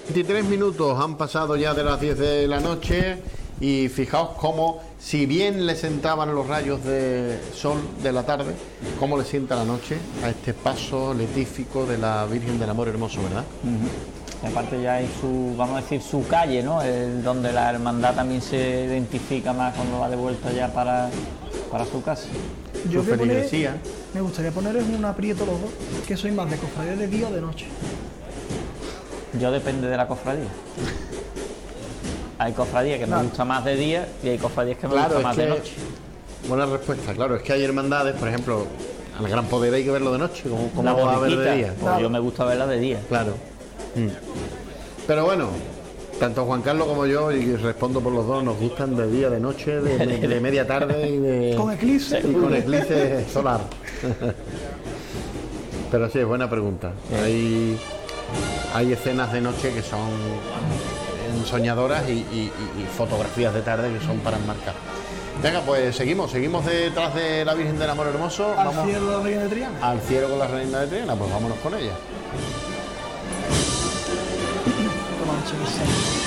23 minutos han pasado ya de las 10 de la noche y fijaos cómo, si bien le sentaban los rayos de sol de la tarde, cómo le sienta la noche a este paso letífico de la Virgen del Amor Hermoso, ¿verdad? Y aparte ya hay su, vamos a decir, su calle, ¿no? Donde la hermandad también se identifica más cuando va de vuelta ya para su casa. Yo Su feligresía. me gustaría poneros un aprieto los dos, que soy más de cofradía de día o de noche. Yo depende de la cofradía. Hay cofradías que me gusta más de día y hay cofradías que me gusta más de noche. Buena respuesta, claro, es que hay hermandades, por ejemplo, al Gran Poder hay que verlo de noche, como La va a ver de borriquita, día. pues yo me gusta verla de día. Claro. Pero bueno, tanto Juan Carlos como yo, y respondo por los dos, nos gustan de día, de noche, de media tarde y de... Con eclipse. Y con eclipse solar. Pero sí, es buena pregunta. Hay escenas de noche que son soñadoras y fotografías de tarde que son para enmarcar. Venga, pues seguimos detrás de la Virgen del Amor Hermoso. Al cielo de la Reina de Triana. Al cielo con la Reina de Triana, pues vámonos con ella. Toma,